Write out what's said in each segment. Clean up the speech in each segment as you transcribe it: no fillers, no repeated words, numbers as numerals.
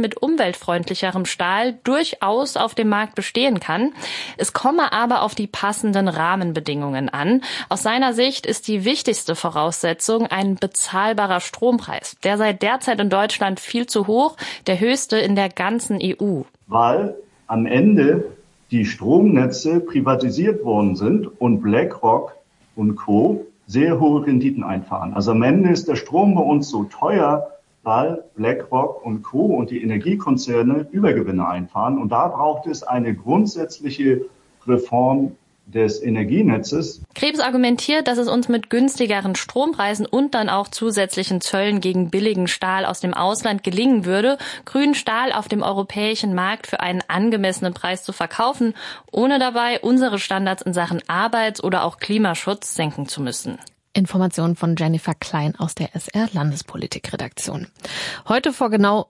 mit umweltfreundlicherem Stahl durchaus auf dem Markt bestehen kann. Es komme aber auf die passenden Rahmenbedingungen an. Aus seiner Sicht ist die wichtigste Voraussetzung ein bezahlbarer Strompreis. Der sei derzeit in Deutschland viel zu hoch, der höchste in der ganzen EU. Weil am Ende die Stromnetze privatisiert worden sind und BlackRock und Co. sehr hohe Renditen einfahren. Also am Ende ist der Strom bei uns so teuer, weil BlackRock und Co. und die Energiekonzerne Übergewinne einfahren. Und da braucht es eine grundsätzliche Reform des Energienetzes. Krebs argumentiert, dass es uns mit günstigeren Strompreisen und dann auch zusätzlichen Zöllen gegen billigen Stahl aus dem Ausland gelingen würde, grünen Stahl auf dem europäischen Markt für einen angemessenen Preis zu verkaufen, ohne dabei unsere Standards in Sachen Arbeits- oder auch Klimaschutz senken zu müssen. Informationen von Jennifer Klein aus der SR-Landespolitik-Redaktion. Heute vor genau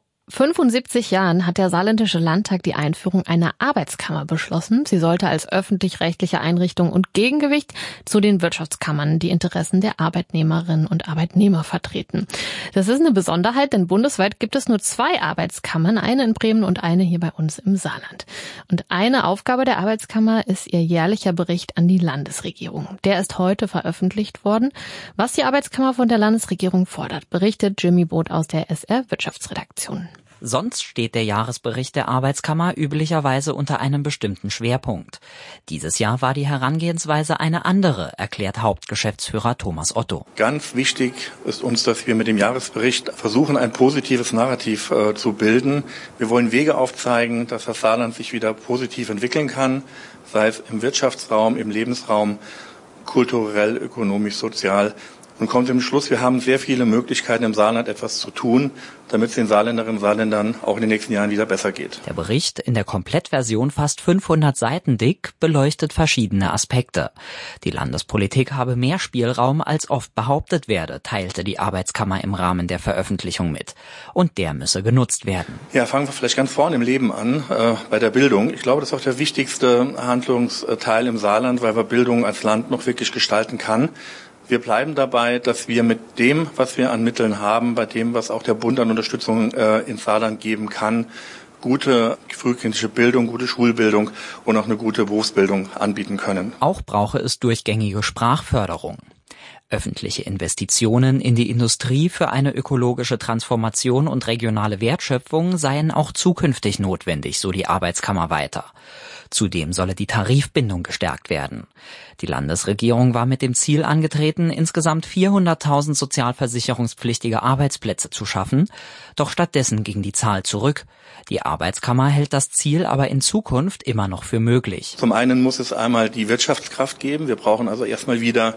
75 Jahren hat der Saarländische Landtag die Einführung einer Arbeitskammer beschlossen. Sie sollte als öffentlich-rechtliche Einrichtung und Gegengewicht zu den Wirtschaftskammern die Interessen der Arbeitnehmerinnen und Arbeitnehmer vertreten. Das ist eine Besonderheit, denn bundesweit gibt es nur 2 Arbeitskammern, eine in Bremen und eine hier bei uns im Saarland. Und eine Aufgabe der Arbeitskammer ist ihr jährlicher Bericht an die Landesregierung. Der ist heute veröffentlicht worden. Was die Arbeitskammer von der Landesregierung fordert, berichtet Jimmy Boot aus der SR-Wirtschaftsredaktion. Sonst steht der Jahresbericht der Arbeitskammer üblicherweise unter einem bestimmten Schwerpunkt. Dieses Jahr war die Herangehensweise eine andere, erklärt Hauptgeschäftsführer Thomas Otto. Ganz wichtig ist uns, dass wir mit dem Jahresbericht versuchen, ein positives Narrativ zu bilden. Wir wollen Wege aufzeigen, dass das Saarland sich wieder positiv entwickeln kann, sei es im Wirtschaftsraum, im Lebensraum, kulturell, ökonomisch, sozial. Und kommt zum Schluss, wir haben sehr viele Möglichkeiten im Saarland etwas zu tun, damit es den Saarländerinnen und Saarländern auch in den nächsten Jahren wieder besser geht. Der Bericht, in der Komplettversion fast 500 Seiten dick, beleuchtet verschiedene Aspekte. Die Landespolitik habe mehr Spielraum, als oft behauptet werde, teilte die Arbeitskammer im Rahmen der Veröffentlichung mit. Und der müsse genutzt werden. Ja, fangen wir vielleicht ganz vorne im Leben an, bei der Bildung. Ich glaube, das ist auch der wichtigste Handlungsteil im Saarland, weil wir Bildung als Land noch wirklich gestalten kann. Wir bleiben dabei, dass wir mit dem, was wir an Mitteln haben, bei dem, was auch der Bund an Unterstützung ins Saarland geben kann, gute frühkindliche Bildung, gute Schulbildung und auch eine gute Berufsbildung anbieten können. Auch brauche es durchgängige Sprachförderung. Öffentliche Investitionen in die Industrie für eine ökologische Transformation und regionale Wertschöpfung seien auch zukünftig notwendig, so die Arbeitskammer weiter. Zudem solle die Tarifbindung gestärkt werden. Die Landesregierung war mit dem Ziel angetreten, insgesamt 400.000 sozialversicherungspflichtige Arbeitsplätze zu schaffen. Doch stattdessen ging die Zahl zurück. Die Arbeitskammer hält das Ziel aber in Zukunft immer noch für möglich. Zum einen muss es einmal die Wirtschaftskraft geben. Wir brauchen also erstmal wieder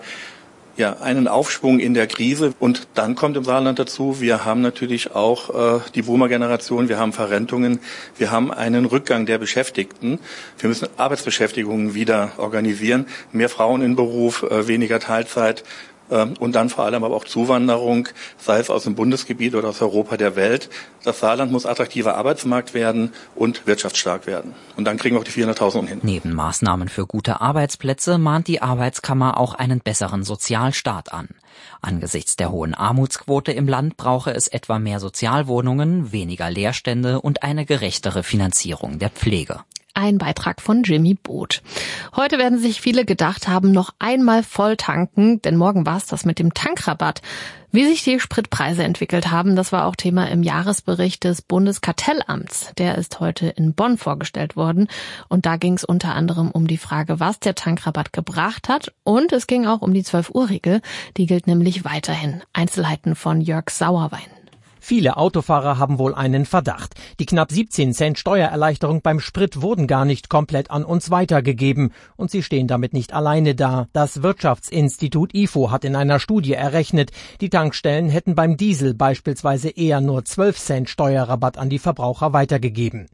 einen Aufschwung in der Krise. Und dann kommt im Saarland dazu, wir haben natürlich auch die Boomer-Generation, wir haben Verrentungen, wir haben einen Rückgang der Beschäftigten. Wir müssen Arbeitsbeschäftigungen wieder organisieren, mehr Frauen in Beruf, weniger Teilzeit. Und dann vor allem aber auch Zuwanderung, sei es aus dem Bundesgebiet oder aus Europa, der Welt. Das Saarland muss attraktiver Arbeitsmarkt werden und wirtschaftsstark werden. Und dann kriegen wir auch die 400.000 hin. Neben Maßnahmen für gute Arbeitsplätze mahnt die Arbeitskammer auch einen besseren Sozialstaat an. Angesichts der hohen Armutsquote im Land brauche es etwa mehr Sozialwohnungen, weniger Leerstände und eine gerechtere Finanzierung der Pflege. Ein Beitrag von Jimmy Boot. Heute werden sich viele gedacht haben, noch einmal voll tanken, denn morgen war es das mit dem Tankrabatt. Wie sich die Spritpreise entwickelt haben, das war auch Thema im Jahresbericht des Bundeskartellamts. Der ist heute in Bonn vorgestellt worden und da ging es unter anderem um die Frage, was der Tankrabatt gebracht hat, und es ging auch um die 12-Uhr-Regel, die gilt nämlich weiterhin. Einzelheiten von Jörg Sauerwein. Viele Autofahrer haben wohl einen Verdacht. Die knapp 17 Cent Steuererleichterung beim Sprit wurden gar nicht komplett an uns weitergegeben. Und sie stehen damit nicht alleine da. Das Wirtschaftsinstitut IFO hat in einer Studie errechnet, die Tankstellen hätten beim Diesel beispielsweise eher nur 12 Cent Steuerrabatt an die Verbraucher weitergegeben.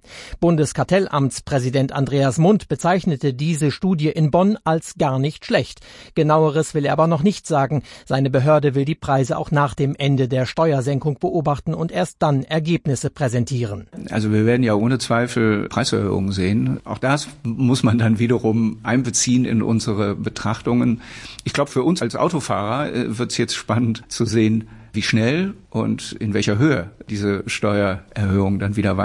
Bundeskartellamtspräsident Andreas Mund bezeichnete diese Studie in Bonn als gar nicht schlecht. Genaueres will er aber noch nicht sagen. Seine Behörde will die Preise auch nach dem Ende der Steuersenkung beobachten und erst dann Ergebnisse präsentieren. Also wir werden ja ohne Zweifel Preiserhöhungen sehen. Auch das muss man dann wiederum einbeziehen in unsere Betrachtungen. Ich glaube, für uns als Autofahrer wird es jetzt spannend zu sehen, wie schnell und in welcher Höhe diese Steuererhöhung dann wieder weitergeht.